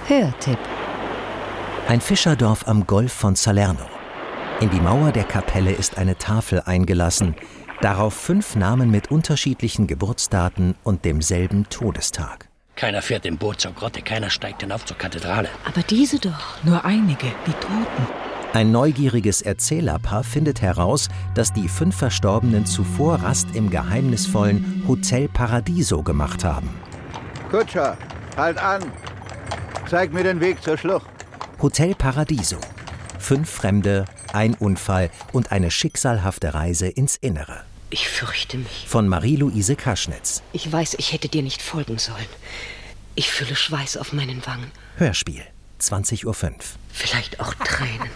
Hörtipp. Ein Fischerdorf am Golf von Salerno. In die Mauer der Kapelle ist eine Tafel eingelassen, darauf 5 Namen mit unterschiedlichen Geburtsdaten und demselben Todestag. Keiner fährt im Boot zur Grotte, keiner steigt hinauf zur Kathedrale. Aber diese doch. Nur einige, die Toten. Ein neugieriges Erzählerpaar findet heraus, dass die 5 Verstorbenen zuvor Rast im geheimnisvollen Hotel Paradiso gemacht haben. Kutscher, halt an! Zeig mir den Weg zur Schlucht. Hotel Paradiso. 5 Fremde, ein Unfall und eine schicksalhafte Reise ins Innere. Ich fürchte mich. Von Marie-Louise Kaschnitz. Ich weiß, ich hätte dir nicht folgen sollen. Ich fühle Schweiß auf meinen Wangen. Hörspiel, 20:05 Uhr. Vielleicht auch Tränen.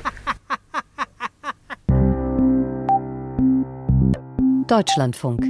Deutschlandfunk.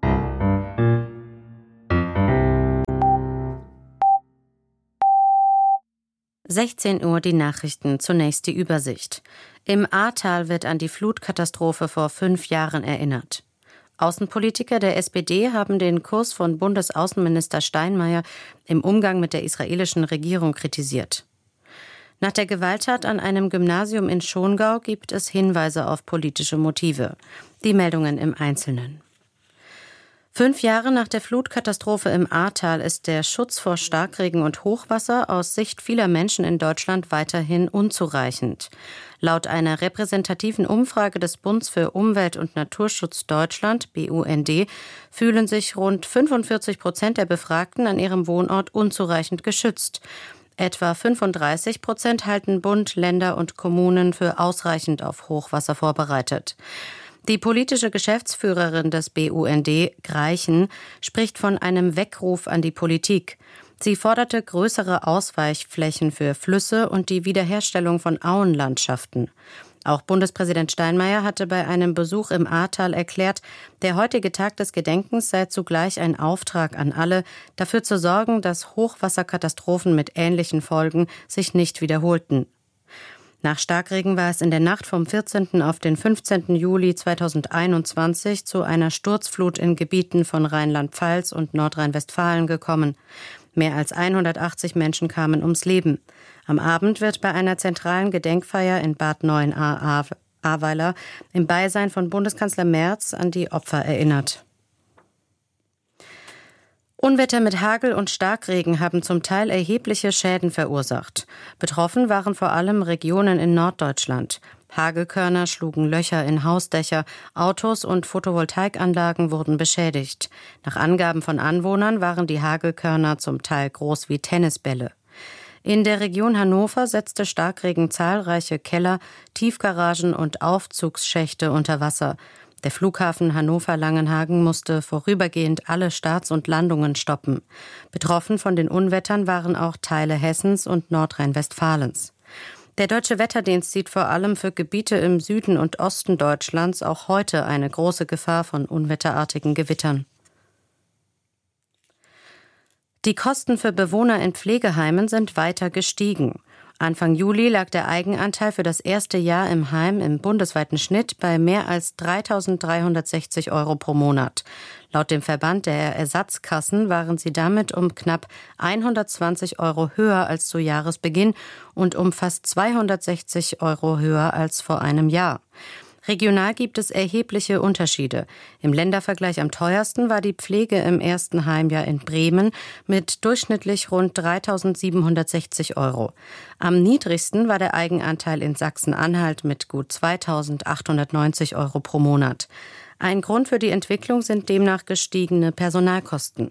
Uhr die Nachrichten, zunächst die Übersicht. Im Ahrtal wird an die Flutkatastrophe vor 5 Jahren erinnert. Außenpolitiker der SPD haben den Kurs von Bundesaußenminister Steinmeier im Umgang mit der israelischen Regierung kritisiert. Nach der Gewalttat an einem Gymnasium in Schongau gibt es Hinweise auf politische Motive. Die Meldungen im Einzelnen. 5 Jahre nach der Flutkatastrophe im Ahrtal ist der Schutz vor Starkregen und Hochwasser aus Sicht vieler Menschen in Deutschland weiterhin unzureichend. Laut einer repräsentativen Umfrage des Bunds für Umwelt- und Naturschutz Deutschland, BUND, fühlen sich rund 45% der Befragten an ihrem Wohnort unzureichend geschützt. Etwa 35% halten Bund, Länder und Kommunen für ausreichend auf Hochwasser vorbereitet. Die politische Geschäftsführerin des BUND, Greichen, spricht von einem Weckruf an die Politik. Sie forderte größere Ausweichflächen für Flüsse und die Wiederherstellung von Auenlandschaften. Auch Bundespräsident Steinmeier hatte bei einem Besuch im Ahrtal erklärt, der heutige Tag des Gedenkens sei zugleich ein Auftrag an alle, dafür zu sorgen, dass Hochwasserkatastrophen mit ähnlichen Folgen sich nicht wiederholten. Nach Starkregen war es in der Nacht vom 14. auf den 15. Juli 2021 zu einer Sturzflut in Gebieten von Rheinland-Pfalz und Nordrhein-Westfalen gekommen. Mehr als 180 Menschen kamen ums Leben. Am Abend wird bei einer zentralen Gedenkfeier in Bad Neuenahr-Ahrweiler im Beisein von Bundeskanzler Merz an die Opfer erinnert. Unwetter mit Hagel und Starkregen haben zum Teil erhebliche Schäden verursacht. Betroffen waren vor allem Regionen in Norddeutschland. Hagelkörner schlugen Löcher in Hausdächer, Autos und Photovoltaikanlagen wurden beschädigt. Nach Angaben von Anwohnern waren die Hagelkörner zum Teil groß wie Tennisbälle. In der Region Hannover setzte Starkregen zahlreiche Keller, Tiefgaragen und Aufzugsschächte unter Wasser. Der Flughafen Hannover-Langenhagen musste vorübergehend alle Starts und Landungen stoppen. Betroffen von den Unwettern waren auch Teile Hessens und Nordrhein-Westfalens. Der Deutsche Wetterdienst sieht vor allem für Gebiete im Süden und Osten Deutschlands auch heute eine große Gefahr von unwetterartigen Gewittern. Die Kosten für Bewohner in Pflegeheimen sind weiter gestiegen. Anfang Juli lag der Eigenanteil für das erste Jahr im Heim im bundesweiten Schnitt bei mehr als 3.360 € pro Monat. Laut dem Verband der Ersatzkassen waren sie damit um knapp 120 € höher als zu Jahresbeginn und um fast 260 € höher als vor einem Jahr. Regional gibt es erhebliche Unterschiede. Im Ländervergleich am teuersten war die Pflege im ersten Heimjahr in Bremen mit durchschnittlich rund 3.760 €. Am niedrigsten war der Eigenanteil in Sachsen-Anhalt mit gut 2.890 € pro Monat. Ein Grund für die Entwicklung sind demnach gestiegene Personalkosten.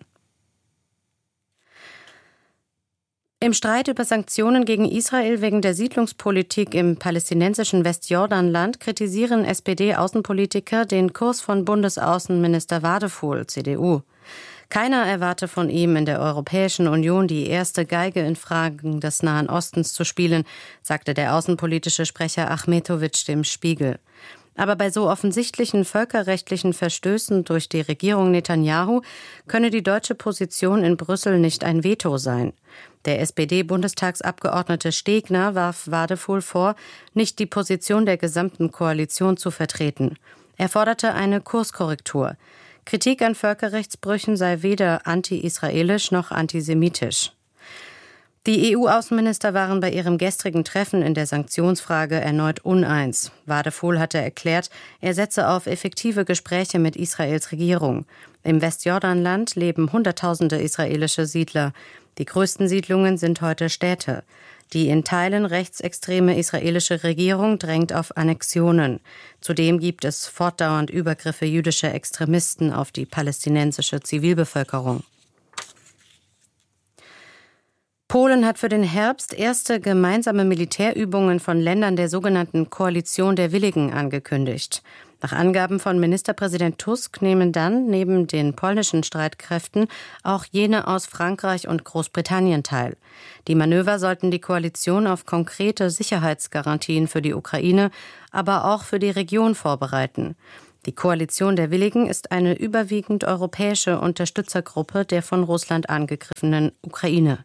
Im Streit über Sanktionen gegen Israel wegen der Siedlungspolitik im palästinensischen Westjordanland kritisieren SPD-Außenpolitiker den Kurs von Bundesaußenminister Wadefuhl, CDU. Keiner erwarte von ihm, in der Europäischen Union die erste Geige in Fragen des Nahen Ostens zu spielen, sagte der außenpolitische Sprecher Achmetovic dem Spiegel. Aber bei so offensichtlichen völkerrechtlichen Verstößen durch die Regierung Netanyahu könne die deutsche Position in Brüssel nicht ein Veto sein. Der SPD-Bundestagsabgeordnete Stegner warf Wadefuhl vor, nicht die Position der gesamten Koalition zu vertreten. Er forderte eine Kurskorrektur. Kritik an Völkerrechtsbrüchen sei weder anti-israelisch noch antisemitisch. Die EU-Außenminister waren bei ihrem gestrigen Treffen in der Sanktionsfrage erneut uneins. Wadephul hatte erklärt, er setze auf effektive Gespräche mit Israels Regierung. Im Westjordanland leben Hunderttausende israelische Siedler. Die größten Siedlungen sind heute Städte. Die in Teilen rechtsextreme israelische Regierung drängt auf Annexionen. Zudem gibt es fortdauernd Übergriffe jüdischer Extremisten auf die palästinensische Zivilbevölkerung. Polen hat für den Herbst erste gemeinsame Militärübungen von Ländern der sogenannten Koalition der Willigen angekündigt. Nach Angaben von Ministerpräsident Tusk nehmen dann neben den polnischen Streitkräften auch jene aus Frankreich und Großbritannien teil. Die Manöver sollten die Koalition auf konkrete Sicherheitsgarantien für die Ukraine, aber auch für die Region vorbereiten. Die Koalition der Willigen ist eine überwiegend europäische Unterstützergruppe der von Russland angegriffenen Ukraine.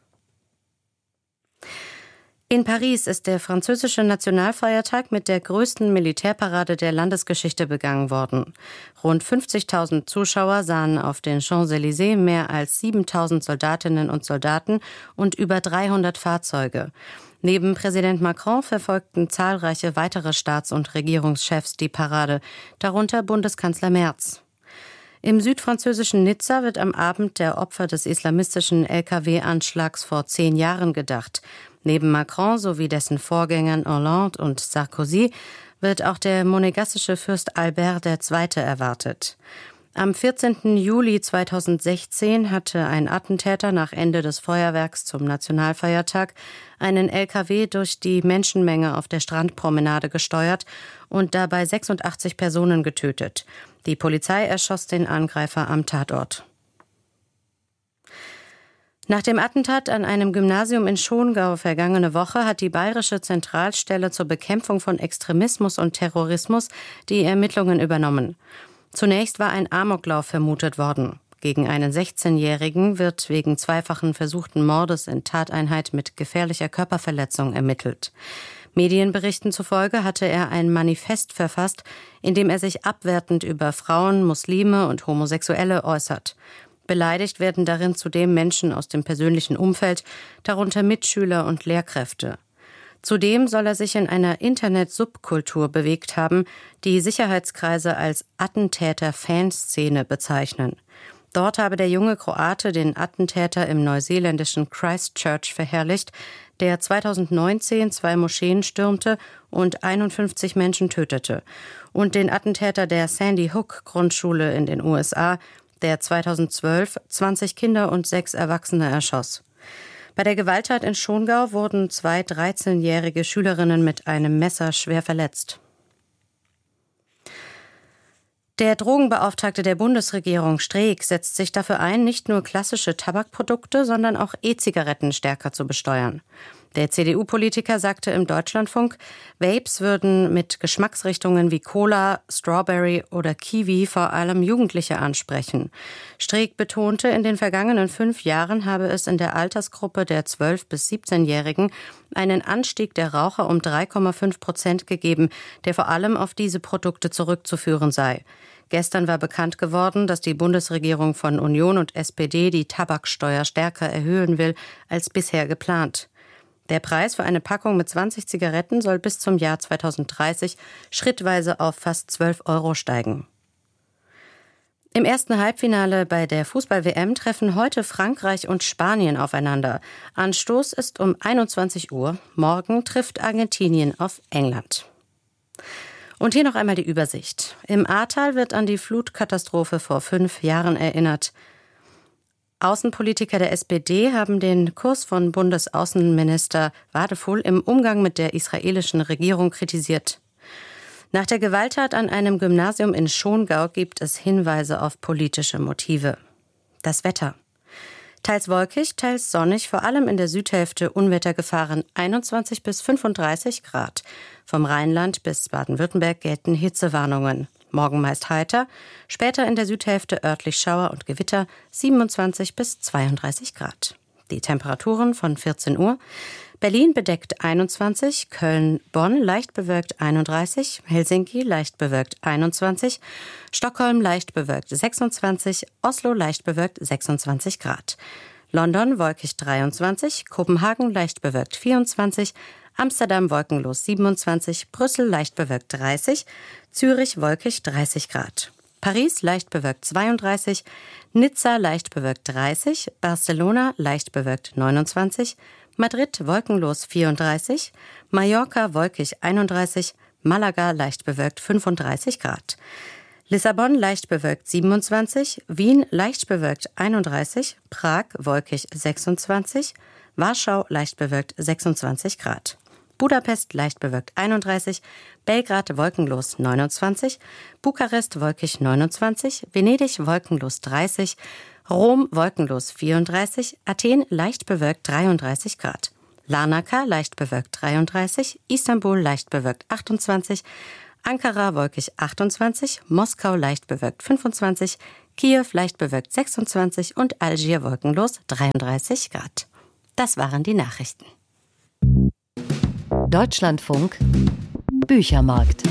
In Paris ist der französische Nationalfeiertag mit der größten Militärparade der Landesgeschichte begangen worden. Rund 50.000 Zuschauer sahen auf den Champs-Élysées mehr als 7.000 Soldatinnen und Soldaten und über 300 Fahrzeuge. Neben Präsident Macron verfolgten zahlreiche weitere Staats- und Regierungschefs die Parade, darunter Bundeskanzler Merz. Im südfranzösischen Nizza wird am Abend der Opfer des islamistischen LKW-Anschlags vor 10 Jahren gedacht. Neben Macron sowie dessen Vorgängern Hollande und Sarkozy wird auch der monegassische Fürst Albert II. Erwartet. Am 14. Juli 2016 hatte ein Attentäter nach Ende des Feuerwerks zum Nationalfeiertag einen LKW durch die Menschenmenge auf der Strandpromenade gesteuert und dabei 86 Personen getötet. Die Polizei erschoss den Angreifer am Tatort. Nach dem Attentat an einem Gymnasium in Schongau vergangene Woche hat die Bayerische Zentralstelle zur Bekämpfung von Extremismus und Terrorismus die Ermittlungen übernommen. Zunächst war ein Amoklauf vermutet worden. Gegen einen 16-Jährigen wird wegen zweifachen versuchten Mordes in Tateinheit mit gefährlicher Körperverletzung ermittelt. Medienberichten zufolge hatte er ein Manifest verfasst, in dem er sich abwertend über Frauen, Muslime und Homosexuelle äußert. Beleidigt werden darin zudem Menschen aus dem persönlichen Umfeld, darunter Mitschüler und Lehrkräfte. Zudem soll er sich in einer Internet-Subkultur bewegt haben, die Sicherheitskreise als Attentäter-Fanszene bezeichnen. Dort habe der junge Kroate den Attentäter im neuseeländischen Christchurch verherrlicht, der 2019 2 Moscheen stürmte und 51 Menschen tötete, und den Attentäter der Sandy Hook Grundschule in den USA, der 2012 20 Kinder und 6 Erwachsene erschoss. Bei der Gewalttat in Schongau wurden 2 13-jährige Schülerinnen mit einem Messer schwer verletzt. Der Drogenbeauftragte der Bundesregierung, Streeck, setzt sich dafür ein, nicht nur klassische Tabakprodukte, sondern auch E-Zigaretten stärker zu besteuern. Der CDU-Politiker sagte im Deutschlandfunk, Vapes würden mit Geschmacksrichtungen wie Cola, Strawberry oder Kiwi vor allem Jugendliche ansprechen. Streeck betonte, in den vergangenen 5 Jahren habe es in der Altersgruppe der 12- bis 17-Jährigen einen Anstieg der Raucher um 3,5% gegeben, der vor allem auf diese Produkte zurückzuführen sei. Gestern war bekannt geworden, dass die Bundesregierung von Union und SPD die Tabaksteuer stärker erhöhen will als bisher geplant. Der Preis für eine Packung mit 20 Zigaretten soll bis zum Jahr 2030 schrittweise auf fast 12 € steigen. Im ersten Halbfinale bei der Fußball-WM treffen heute Frankreich und Spanien aufeinander. Anstoß ist um 21 Uhr. Morgen trifft Argentinien auf England. Und hier noch einmal die Übersicht. Im Ahrtal wird an die Flutkatastrophe vor 5 Jahren erinnert. Außenpolitiker der SPD haben den Kurs von Bundesaußenminister Wadephul im Umgang mit der israelischen Regierung kritisiert. Nach der Gewalttat an einem Gymnasium in Schongau gibt es Hinweise auf politische Motive. Das Wetter. Teils wolkig, teils sonnig, vor allem in der Südhälfte Unwettergefahren 21 bis 35 Grad. Vom Rheinland bis Baden-Württemberg gelten Hitzewarnungen. Morgen meist heiter, später in der Südhälfte örtlich Schauer und Gewitter 27 bis 32 Grad. Die Temperaturen von 14 Uhr. Berlin bedeckt 21, Köln, Bonn leicht bewölkt 31, Helsinki leicht bewölkt 21, Stockholm leicht bewölkt 26, Oslo leicht bewölkt 26 Grad. London wolkig 23, Kopenhagen leicht bewölkt 24, Amsterdam wolkenlos 27, Brüssel leicht bewölkt 30, Zürich wolkig 30 Grad. Paris leicht bewölkt 32, Nizza leicht bewölkt 30, Barcelona leicht bewölkt 29, Madrid wolkenlos 34, Mallorca wolkig 31, Malaga leicht bewölkt 35 Grad. Lissabon leicht bewölkt 27, Wien leicht bewölkt 31, Prag wolkig 26, Warschau leicht bewölkt 26 Grad. Budapest leicht bewölkt 31, Belgrad wolkenlos 29, Bukarest wolkig 29, Venedig wolkenlos 30, Rom wolkenlos 34, Athen leicht bewölkt 33 Grad. Larnaca leicht bewölkt 33, Istanbul leicht bewölkt 28, Ankara wolkig 28, Moskau leicht bewölkt 25, Kiew leicht bewölkt 26 und Algier wolkenlos 33 Grad. Das waren die Nachrichten. Deutschlandfunk Büchermarkt.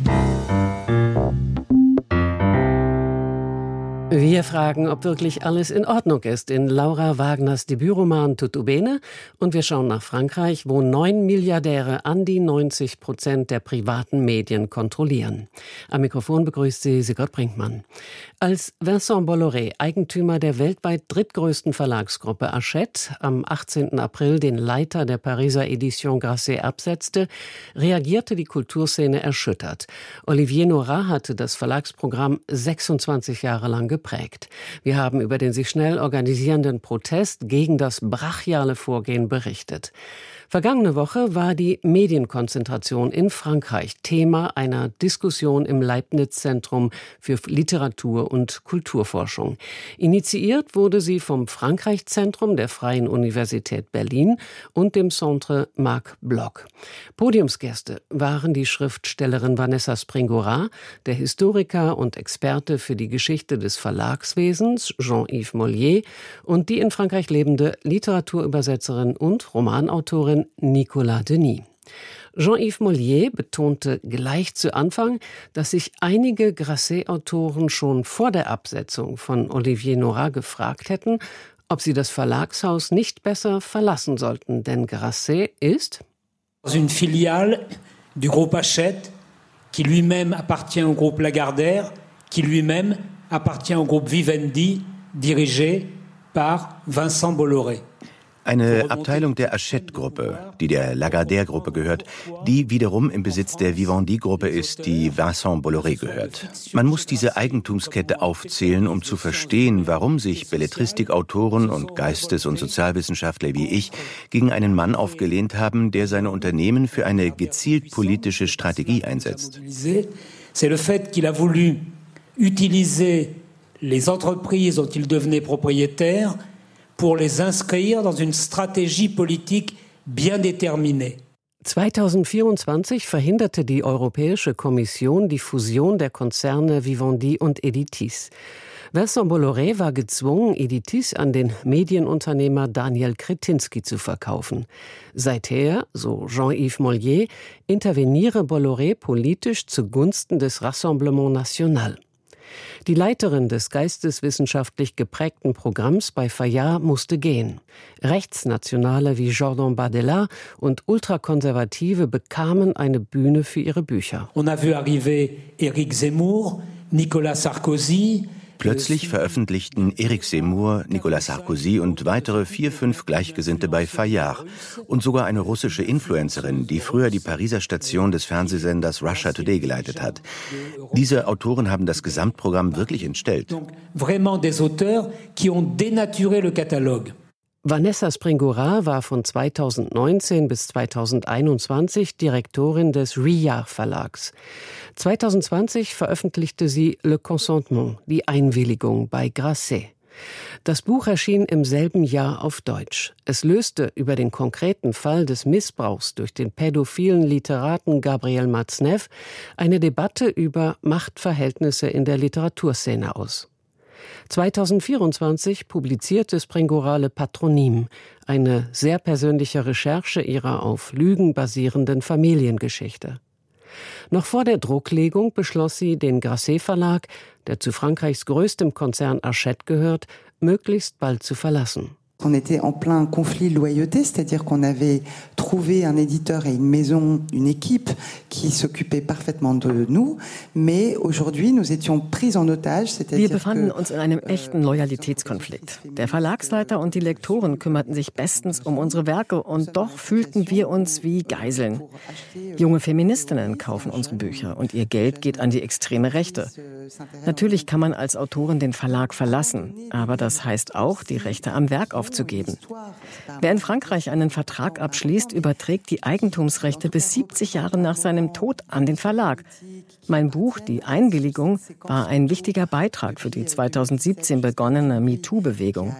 Wir fragen, ob wirklich alles in Ordnung ist in Laura Wagners Debütroman Tutto Bene, und wir schauen nach Frankreich, wo 9 Milliardäre an die 90% der privaten Medien kontrollieren. Am Mikrofon begrüßt sie Sigurd Brinkmann. Als Vincent Bolloré, Eigentümer der weltweit drittgrößten Verlagsgruppe Hachette, am 18. April den Leiter der Pariser Edition Grasset absetzte, reagierte die Kulturszene erschüttert. Olivier Nora hatte das Verlagsprogramm 26 Jahre lang geprägt. Wir haben über den sich schnell organisierenden Protest gegen das brachiale Vorgehen berichtet. Vergangene Woche war die Medienkonzentration in Frankreich Thema einer Diskussion im Leibniz-Zentrum für Literatur- und Kulturforschung. Initiiert wurde sie vom Frankreich-Zentrum der Freien Universität Berlin und dem Centre Marc Bloch. Podiumsgäste waren die Schriftstellerin Vanessa Springora, der Historiker und Experte für die Geschichte des Verlagswesens Jean-Yves Mollier und die in Frankreich lebende Literaturübersetzerin und Romanautorin Nicolas Denis. Jean-Yves Mollier betonte gleich zu Anfang, dass sich einige Grasset-Autoren schon vor der Absetzung von Olivier Nora gefragt hätten, ob sie das Verlagshaus nicht besser verlassen sollten, denn Grasset ist une filiale du groupe Hachette, qui lui-même appartient au groupe Lagardère, qui lui-même appartient au groupe Vivendi, dirigé par Vincent Bolloré. Eine Abteilung der Hachette-Gruppe, die der Lagardère-Gruppe gehört, die wiederum im Besitz der Vivendi-Gruppe ist, die Vincent Bolloré gehört. Man muss diese Eigentumskette aufzählen, um zu verstehen, warum sich Belletristikautoren und Geistes- und Sozialwissenschaftler wie ich gegen einen Mann aufgelehnt haben, der seine Unternehmen für eine gezielt politische Strategie einsetzt. C'est le fait qu'il a voulu utiliser les entreprises dont il devenait propriétaire pour les inscrire dans une stratégie politique bien déterminée. 2024 verhinderte die Europäische Kommission die Fusion der Konzerne Vivendi und Editis. Vincent Bolloré war gezwungen, Editis an den Medienunternehmer Daniel Kretinsky zu verkaufen. Seither, so Jean-Yves Mollier, interveniere Bolloré politisch zugunsten des Rassemblement National. Die Leiterin des geisteswissenschaftlich geprägten Programms bei Fayard musste gehen. Rechtsnationale wie Jordan Bardella und Ultrakonservative bekamen eine Bühne für ihre Bücher. On a vu arriver Éric Zemmour, Nicolas Sarkozy. Plötzlich veröffentlichten Éric Zemmour, Nicolas Sarkozy und weitere 4, 5 Gleichgesinnte bei Fayard und sogar eine russische Influencerin, die früher die Pariser Station des Fernsehsenders Russia Today geleitet hat. Diese Autoren haben das Gesamtprogramm wirklich entstellt. Vraiment des auteurs qui ont dénaturé le catalogue. Vanessa Springora war von 2019 bis 2021 Direktorin des Riyar Verlags. 2020 veröffentlichte sie Le Consentement, die Einwilligung bei Grasset. Das Buch erschien im selben Jahr auf Deutsch. Es löste über den konkreten Fall des Missbrauchs durch den pädophilen Literaten Gabriel Matzneff eine Debatte über Machtverhältnisse in der Literaturszene aus. 2024 publizierte Springora Le Patronym, eine sehr persönliche Recherche ihrer auf Lügen basierenden Familiengeschichte. Noch vor der Drucklegung beschloss sie, den Grasset-Verlag, der zu Frankreichs größtem Konzern Hachette gehört, möglichst bald zu verlassen. On était en plein conflit de loyauté, c'est-à-dire qu'on avait trouvé un éditeur et une maison, une équipe qui s'occupait parfaitement de nous, mais aujourd'hui nous étions pris en otage, Wir befanden uns in einem echten Loyalitätskonflikt. Der Verlagsleiter und die Lektoren kümmerten sich bestens um unsere Werke und doch fühlten wir uns wie Geiseln. Junge Feministinnen kaufen unsere Bücher und ihr Geld geht an die extreme Rechte. Natürlich kann man als Autorin den Verlag verlassen, aber das heißt auch, die Rechte am Werk aufzugeben. Wer in Frankreich einen Vertrag abschließt, überträgt die Eigentumsrechte bis 70 Jahre nach seinem Tod an den Verlag. Mein Buch Die Einwilligung war ein wichtiger Beitrag für die 2017 begonnene MeToo-Bewegung.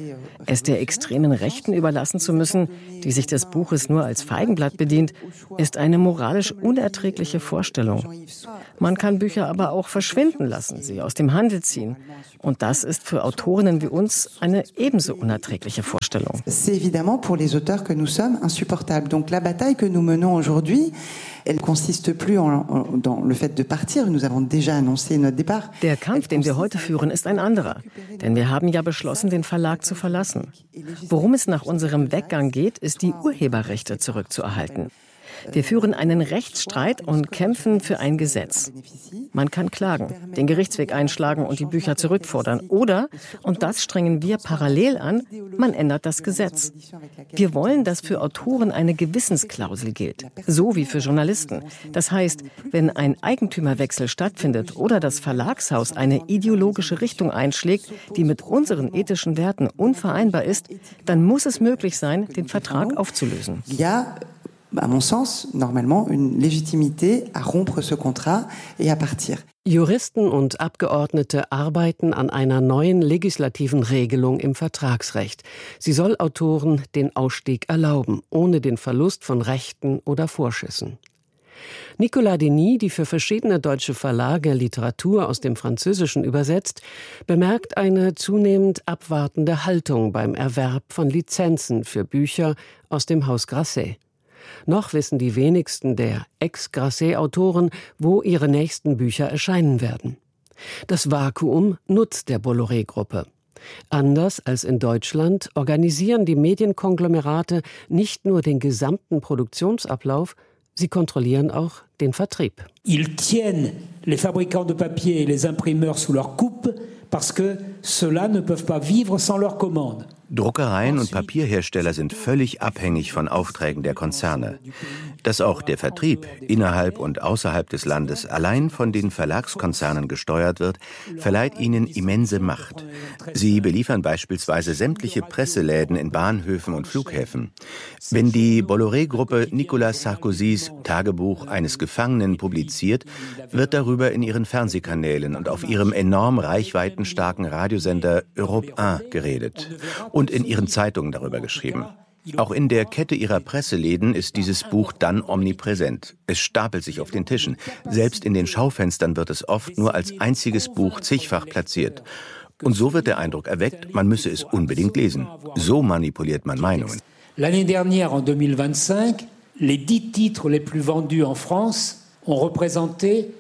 Es der extremen Rechten überlassen zu müssen, die sich des Buches nur als Feigenblatt bedient, ist eine moralisch unerträgliche Vorstellung. Man kann Bücher aber auch verschwinden lassen, sie aus dem Handel ziehen. Und das ist für Autorinnen wie uns eine ebenso unerträgliche Vorstellung. C'est évidemment pour les auteurs que nous sommes insupportable. Donc la bataille que nous menons aujourd'hui, elle consiste plus dans le fait de partir. Nous avons déjà annoncé notre départ. Der Kampf, den wir heute führen, ist ein anderer. Denn wir haben ja beschlossen, den Verlag zu verlassen. Worum es nach unserem Weggang geht, ist die Urheberrechte zurückzuerhalten. Wir führen einen Rechtsstreit und kämpfen für ein Gesetz. Man kann klagen, den Gerichtsweg einschlagen und die Bücher zurückfordern. Oder, und das strengen wir parallel an, man ändert das Gesetz. Wir wollen, dass für Autoren eine Gewissensklausel gilt, so wie für Journalisten. Das heißt, wenn ein Eigentümerwechsel stattfindet oder das Verlagshaus eine ideologische Richtung einschlägt, die mit unseren ethischen Werten unvereinbar ist, dann muss es möglich sein, den Vertrag aufzulösen. Ja. À mon sens, normalement, une légitimité à rompre ce contrat et à partir. Juristen und Abgeordnete arbeiten an einer neuen legislativen Regelung im Vertragsrecht. Sie soll Autoren den Ausstieg erlauben, ohne den Verlust von Rechten oder Vorschüssen. Nicolas Denis, die für verschiedene deutsche Verlage Literatur aus dem Französischen übersetzt, bemerkt eine zunehmend abwartende Haltung beim Erwerb von Lizenzen für Bücher aus dem Haus Grasset. Noch wissen die wenigsten der Ex-Grasset-Autoren, wo ihre nächsten Bücher erscheinen werden. Das Vakuum nutzt der Bolloré-Gruppe. Anders als in Deutschland organisieren die Medienkonglomerate nicht nur den gesamten Produktionsablauf, sie kontrollieren auch den Vertrieb. Ils tiennent les fabricants de papier et les imprimeurs sous leur coupe parce que ceux-là ne peuvent pas vivre sans leurs commandes. Druckereien und Papierhersteller sind völlig abhängig von Aufträgen der Konzerne. Dass auch der Vertrieb innerhalb und außerhalb des Landes allein von den Verlagskonzernen gesteuert wird, verleiht ihnen immense Macht. Sie beliefern beispielsweise sämtliche Presseläden in Bahnhöfen und Flughäfen. Wenn die Bolloré-Gruppe Nicolas Sarkozys Tagebuch eines Gefangenen publiziert, wird darüber in ihren Fernsehkanälen und auf ihrem enorm reichweitenstarken Radiosender Europe 1 geredet. Und in ihren Zeitungen darüber geschrieben. Auch in der Kette ihrer Presseläden ist dieses Buch dann omnipräsent. Es stapelt sich auf den Tischen. Selbst in den Schaufenstern wird es oft nur als einziges Buch zigfach platziert. Und so wird der Eindruck erweckt, man müsse es unbedingt lesen. So manipuliert man Meinungen. L'année dernière, en 2025, les 10 titres les plus vendus en France ont représenté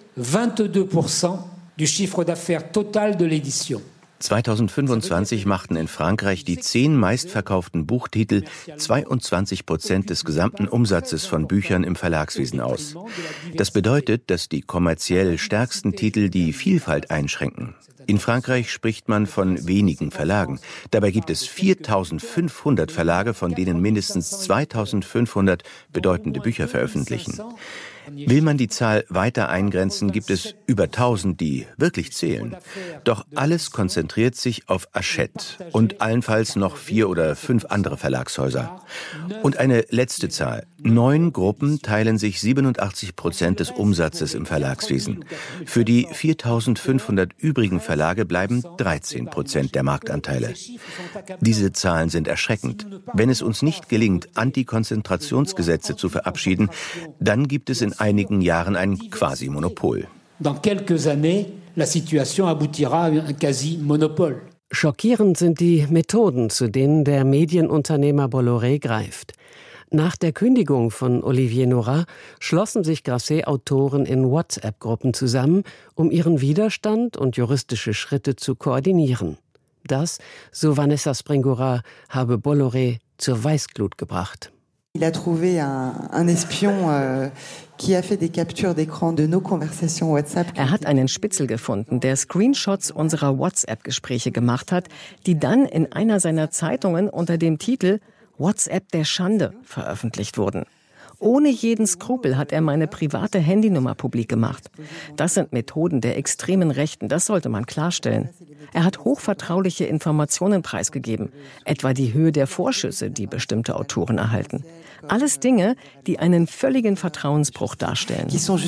22% du chiffre d'affaires total de l'édition. 2025 machten in Frankreich die 10 meistverkauften Buchtitel 22% des gesamten Umsatzes von Büchern im Verlagswesen aus. Das bedeutet, dass die kommerziell stärksten Titel die Vielfalt einschränken. In Frankreich spricht man von wenigen Verlagen. Dabei gibt es 4.500 Verlage, von denen mindestens 2.500 bedeutende Bücher veröffentlichen. Will man die Zahl weiter eingrenzen, gibt es über 1000, die wirklich zählen. Doch alles konzentriert sich auf Hachette und allenfalls noch 4 oder 5 andere Verlagshäuser. Und eine letzte Zahl. 9 Gruppen teilen sich 87% des Umsatzes im Verlagswesen. Für die 4.500 übrigen Verlage bleiben 13% der Marktanteile. Diese Zahlen sind erschreckend. Wenn es uns nicht gelingt, Antikonzentrationsgesetze zu verabschieden, dann gibt es in einigen Jahren ein Quasi-Monopol. Dans quelques années, la situation aboutira à un quasi-monopole. Schockierend sind die Methoden, zu denen der Medienunternehmer Bolloré greift. Nach der Kündigung von Olivier Nora schlossen sich Grasset-Autoren in WhatsApp-Gruppen zusammen, um ihren Widerstand und juristische Schritte zu koordinieren. Das, so Vanessa Springora, habe Bolloré zur Weißglut gebracht. Il a trouvé un espion qui a fait des captures d'écran de nos conversations WhatsApp. Er hat einen Spitzel gefunden, der Screenshots unserer WhatsApp-Gespräche gemacht hat, die dann in einer seiner Zeitungen unter dem Titel WhatsApp der Schande veröffentlicht wurden. Ohne jeden Skrupel hat er meine private Handynummer publik gemacht. Das sind Methoden der extremen Rechten, das sollte man klarstellen. Er hat hochvertrauliche Informationen preisgegeben, etwa die Höhe der Vorschüsse, die bestimmte Autoren erhalten. Alles Dinge, die einen völligen Vertrauensbruch darstellen.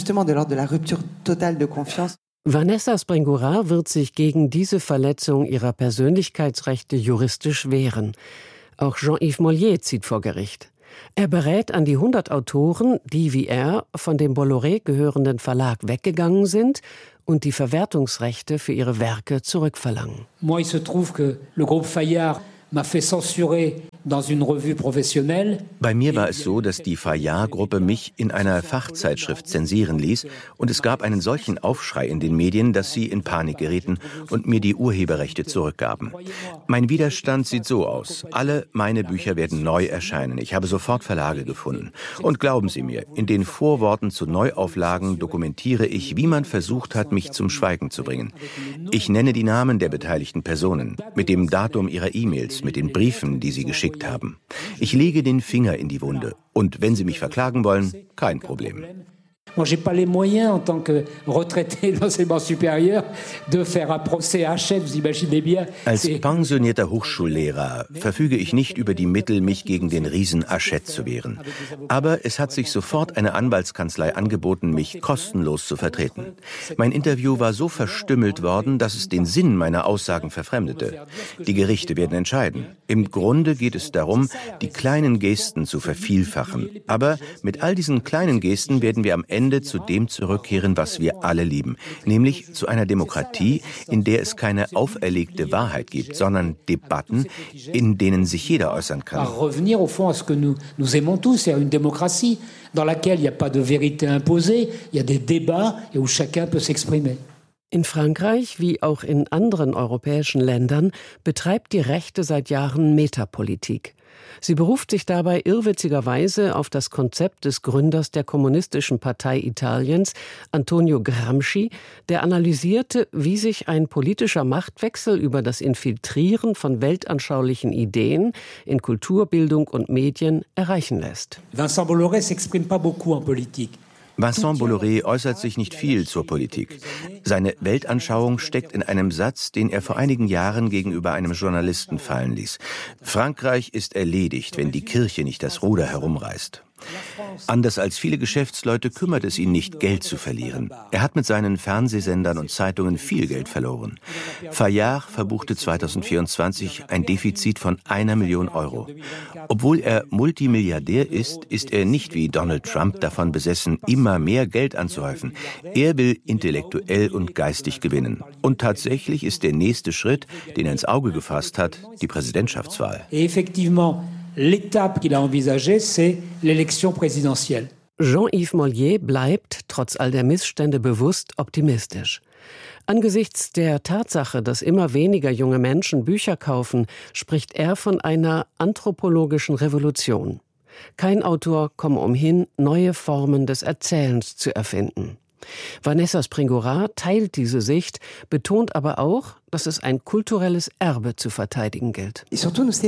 Vanessa Springora wird sich gegen diese Verletzung ihrer Persönlichkeitsrechte juristisch wehren. Auch Jean-Yves Mollier zieht vor Gericht. Er berät an die 100 Autoren, die wie er von dem Bolloré gehörenden Verlag weggegangen sind und die Verwertungsrechte für ihre Werke zurückverlangen. Moi, il se trouve que le groupe Fayard m'a fait censurer dans une revue professionnelle. Bei mir war es so, dass die Fayard-Gruppe mich in einer Fachzeitschrift zensieren ließ und es gab einen solchen Aufschrei in den Medien, dass sie in Panik gerieten und mir die Urheberrechte zurückgaben. Mein Widerstand sieht so aus. Alle meine Bücher werden neu erscheinen. Ich habe sofort Verlage gefunden. Und glauben Sie mir, in den Vorworten zu Neuauflagen dokumentiere ich, wie man versucht hat, mich zum Schweigen zu bringen. Ich nenne die Namen der beteiligten Personen, mit dem Datum ihrer E-Mails, mit den Briefen, die sie geschickt haben. Ich lege den Finger in die Wunde. Und wenn Sie mich verklagen wollen, kein Problem. Moi, j'ai pas les moyens, en tant que retraité de l'enseignement supérieur, de faire un procès à Hachette, vous imaginez bien. Als pensionierter Hochschullehrer verfüge ich nicht über die Mittel, mich gegen den Riesen Hachette zu wehren. Aber es hat sich sofort eine Anwaltskanzlei angeboten, mich kostenlos zu vertreten. Mein Interview war so verstümmelt worden, dass es den Sinn meiner Aussagen verfremdete. Die Gerichte werden entscheiden. Im Grunde geht es darum, die kleinen Gesten zu vervielfachen. Aber mit all diesen kleinen Gesten werden wir am Ende zu dem zurückkehren, was wir alle lieben, nämlich zu einer Demokratie, in der es keine auferlegte Wahrheit gibt, sondern Debatten, in denen sich jeder äußern kann. Revenir au fond à ce que nous aimons tous, c'est une démocratie dans laquelle il n'y a pas de vérité imposée, il y a des débats et où chacun peut s'exprimer. In Frankreich, wie auch in anderen europäischen Ländern, betreibt die Rechte seit Jahren Metapolitik. Sie beruft sich dabei irrwitzigerweise auf das Konzept des Gründers der Kommunistischen Partei Italiens, Antonio Gramsci, der analysierte, wie sich ein politischer Machtwechsel über das Infiltrieren von weltanschaulichen Ideen in Kultur, Bildung und Medien erreichen lässt. Vincent Bolloré s'exprime pas beaucoup en politique. Vincent Bolloré äußert sich nicht viel zur Politik. Seine Weltanschauung steckt in einem Satz, den er vor einigen Jahren gegenüber einem Journalisten fallen ließ. Frankreich ist erledigt, wenn die Kirche nicht das Ruder herumreißt. Anders als viele Geschäftsleute kümmert es ihn nicht, Geld zu verlieren. Er hat mit seinen Fernsehsendern und Zeitungen viel Geld verloren. Fayard verbuchte 2024 ein Defizit von 1 Million Euro. Obwohl er Multimilliardär ist, ist er nicht wie Donald Trump davon besessen, immer mehr Geld anzuhäufen. Er will intellektuell und geistig gewinnen. Und tatsächlich ist der nächste Schritt, den er ins Auge gefasst hat, die Präsidentschaftswahl. L'étape qu'il a envisagée, c'est l'élection présidentielle. Jean-Yves Mollier bleibt, trotz all der Missstände, bewusst optimistisch. Angesichts der Tatsache, dass immer weniger junge Menschen Bücher kaufen, spricht er von einer anthropologischen Revolution. Kein Autor komme umhin, neue Formen des Erzählens zu erfinden. Vanessa Springora teilt diese Sicht, betont aber auch, dass es ein kulturelles Erbe zu verteidigen gilt. Ich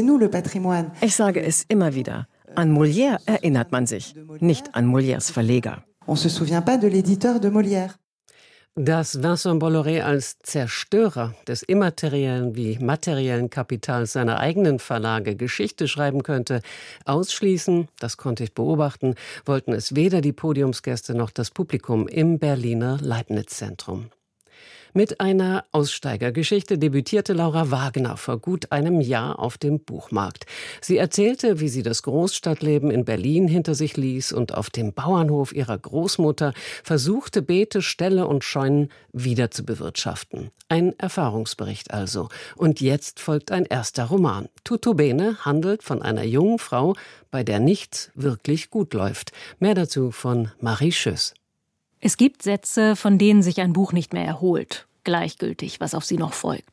sage es immer wieder. An Molière erinnert man sich, nicht an Molières Verleger. On se souvient pas de l'éditeur de Molière. Dass Vincent Bolloré als Zerstörer des immateriellen wie materiellen Kapitals seiner eigenen Verlage Geschichte schreiben könnte, ausschließen, das konnte ich beobachten, wollten es weder die Podiumsgäste noch das Publikum im Berliner Leibniz-Zentrum. Mit einer Aussteigergeschichte debütierte Laura Wagner vor gut einem Jahr auf dem Buchmarkt. Sie erzählte, wie sie das Großstadtleben in Berlin hinter sich ließ und auf dem Bauernhof ihrer Großmutter versuchte, Beete, Ställe und Scheunen wieder zu bewirtschaften. Ein Erfahrungsbericht also. Und jetzt folgt ein erster Roman. Tutto Bene handelt von einer jungen Frau, bei der nichts wirklich gut läuft. Mehr dazu von Marie Schüss. Es gibt Sätze, von denen sich ein Buch nicht mehr erholt. Gleichgültig, was auf sie noch folgt.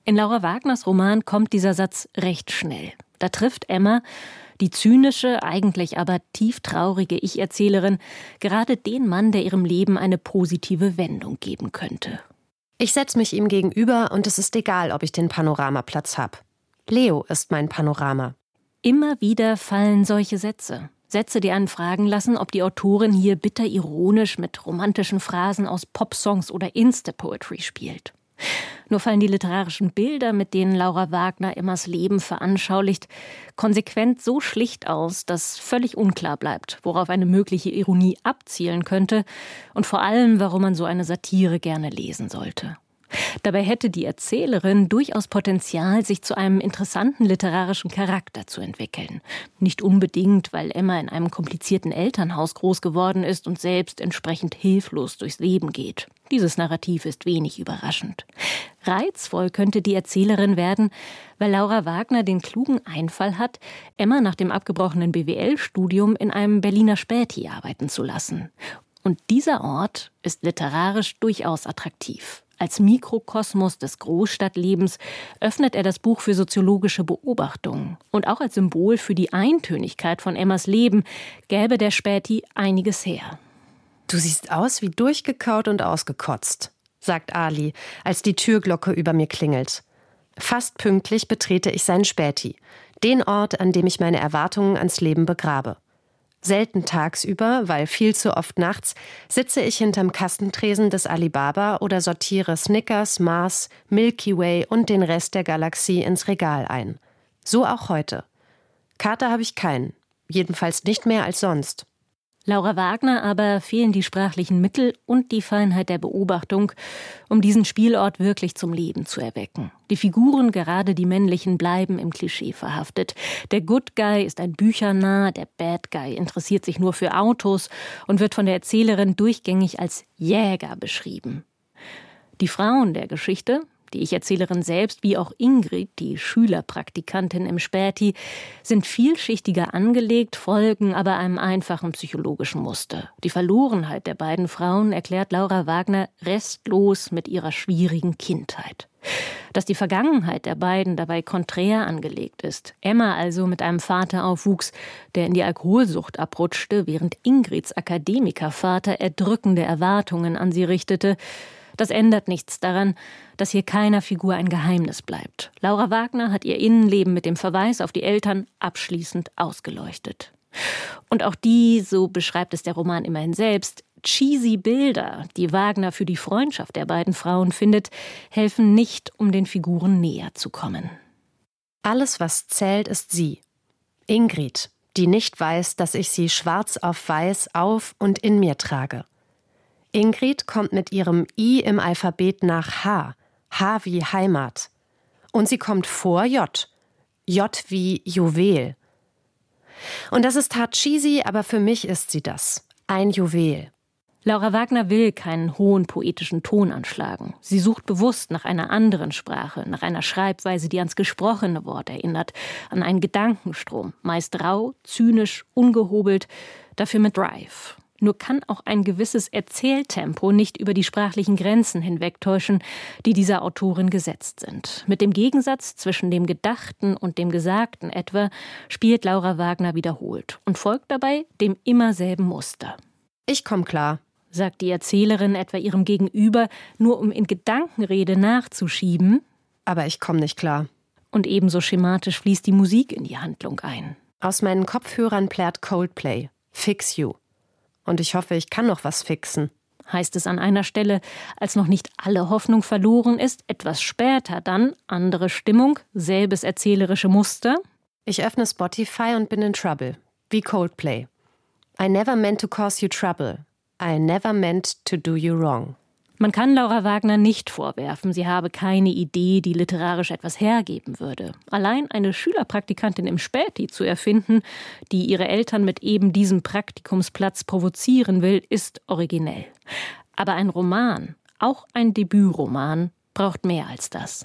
In Laura Wagners Roman kommt dieser Satz recht schnell. Da trifft Emma, die zynische, eigentlich aber tief traurige Ich-Erzählerin, gerade den Mann, der ihrem Leben eine positive Wendung geben könnte. Ich setze mich ihm gegenüber und es ist egal, ob ich den Panoramaplatz habe. Leo ist mein Panorama. Immer wieder fallen solche Sätze. Sätze, die einen fragen lassen, ob die Autorin hier bitter ironisch mit romantischen Phrasen aus Popsongs oder Insta-Poetry spielt. Nur fallen die literarischen Bilder, mit denen Laura Wagner Emmas Leben veranschaulicht, konsequent so schlicht aus, dass völlig unklar bleibt, worauf eine mögliche Ironie abzielen könnte und vor allem, warum man so eine Satire gerne lesen sollte. Dabei hätte die Erzählerin durchaus Potenzial, sich zu einem interessanten literarischen Charakter zu entwickeln. Nicht unbedingt, weil Emma in einem komplizierten Elternhaus groß geworden ist und selbst entsprechend hilflos durchs Leben geht. Dieses Narrativ ist wenig überraschend. Reizvoll könnte die Erzählerin werden, weil Laura Wagner den klugen Einfall hat, Emma nach dem abgebrochenen BWL-Studium in einem Berliner Späti arbeiten zu lassen. Und dieser Ort ist literarisch durchaus attraktiv. Als Mikrokosmos des Großstadtlebens öffnet er das Buch für soziologische Beobachtungen. Und auch als Symbol für die Eintönigkeit von Emmas Leben gäbe der Späti einiges her. Du siehst aus wie durchgekaut und ausgekotzt, sagt Ali, als die Türglocke über mir klingelt. Fast pünktlich betrete ich seinen Späti, den Ort, an dem ich meine Erwartungen ans Leben begrabe. Selten tagsüber, weil viel zu oft nachts, sitze ich hinterm Kassentresen des Alibaba oder sortiere Snickers, Mars, Milky Way und den Rest der Galaxie ins Regal ein. So auch heute. Kater habe ich keinen, jedenfalls nicht mehr als sonst. Laura Wagner aber fehlen die sprachlichen Mittel und die Feinheit der Beobachtung, um diesen Spielort wirklich zum Leben zu erwecken. Die Figuren, gerade die männlichen, bleiben im Klischee verhaftet. Der Good Guy ist ein Büchernah, der Bad Guy interessiert sich nur für Autos und wird von der Erzählerin durchgängig als Jäger beschrieben. Die Frauen der Geschichte, die Ich-Erzählerin selbst, wie auch Ingrid, die Schülerpraktikantin im Späti, sind vielschichtiger angelegt, folgen aber einem einfachen psychologischen Muster. Die Verlorenheit der beiden Frauen erklärt Laura Wagner restlos mit ihrer schwierigen Kindheit. Dass die Vergangenheit der beiden dabei konträr angelegt ist, Emma also mit einem Vater aufwuchs, der in die Alkoholsucht abrutschte, während Ingrids Akademikervater erdrückende Erwartungen an sie richtete, das ändert nichts daran, dass hier keiner Figur ein Geheimnis bleibt. Laura Wagner hat ihr Innenleben mit dem Verweis auf die Eltern abschließend ausgeleuchtet. Und auch die, so beschreibt es der Roman immerhin selbst, cheesy Bilder, die Wagner für die Freundschaft der beiden Frauen findet, helfen nicht, um den Figuren näher zu kommen. Alles, was zählt, ist sie. Ingrid, die nicht weiß, dass ich sie schwarz auf weiß auf und in mir trage. Ingrid kommt mit ihrem I im Alphabet nach H. H wie Heimat. Und sie kommt vor J. J wie Juwel. Und das ist hart cheesy, aber für mich ist sie das. Ein Juwel. Laura Wagner will keinen hohen poetischen Ton anschlagen. Sie sucht bewusst nach einer anderen Sprache, nach einer Schreibweise, die ans gesprochene Wort erinnert, an einen Gedankenstrom, meist rau, zynisch, ungehobelt, dafür mit Drive. Nur kann auch ein gewisses Erzähltempo nicht über die sprachlichen Grenzen hinwegtäuschen, die dieser Autorin gesetzt sind. Mit dem Gegensatz zwischen dem Gedachten und dem Gesagten etwa spielt Laura Wagner wiederholt und folgt dabei dem immer selben Muster. Ich komm klar, sagt die Erzählerin etwa ihrem Gegenüber, nur um in Gedankenrede nachzuschieben. Aber ich komm nicht klar. Und ebenso schematisch fließt die Musik in die Handlung ein. Aus meinen Kopfhörern plärt Coldplay, Fix You. Und ich hoffe, ich kann noch was fixen. Heißt es an einer Stelle, als noch nicht alle Hoffnung verloren ist, etwas später dann andere Stimmung, selbes erzählerische Muster. Ich öffne Spotify und bin in Trouble, wie Coldplay. I never meant to cause you trouble. I never meant to do you wrong. Man kann Laura Wagner nicht vorwerfen, sie habe keine Idee, die literarisch etwas hergeben würde. Allein eine Schülerpraktikantin im Späti zu erfinden, die ihre Eltern mit eben diesem Praktikumsplatz provozieren will, ist originell. Aber ein Roman, auch ein Debütroman, braucht mehr als das.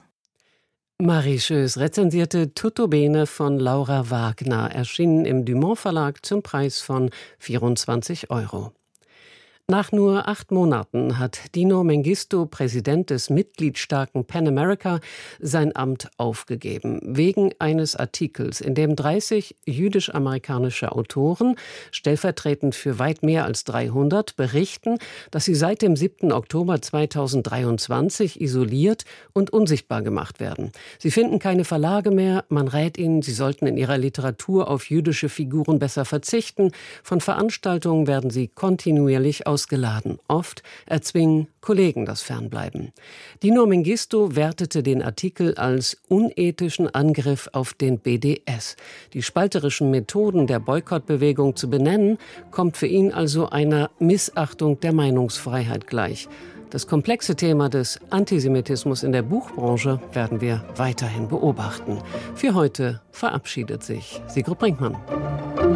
Marie Schöß rezensierte Tutto Bene von Laura Wagner, erschienen im Dumont Verlag zum Preis von 24 €. Nach nur 8 Monaten hat Dino Mengistu, Präsident des mitgliedsstarken PEN America, sein Amt aufgegeben, wegen eines Artikels, in dem 30 jüdisch-amerikanische Autoren, stellvertretend für weit mehr als 300, berichten, dass sie seit dem 7. Oktober 2023 isoliert und unsichtbar gemacht werden. Sie finden keine Verlage mehr, man rät ihnen, sie sollten in ihrer Literatur auf jüdische Figuren besser verzichten, von Veranstaltungen werden sie kontinuierlich ausgeladen. Oft erzwingen Kollegen das Fernbleiben. Dino Mengistu wertete den Artikel als unethischen Angriff auf den BDS. Die spalterischen Methoden der Boykottbewegung zu benennen, kommt für ihn also einer Missachtung der Meinungsfreiheit gleich. Das komplexe Thema des Antisemitismus in der Buchbranche werden wir weiterhin beobachten. Für heute verabschiedet sich Sigrid Brinkmann.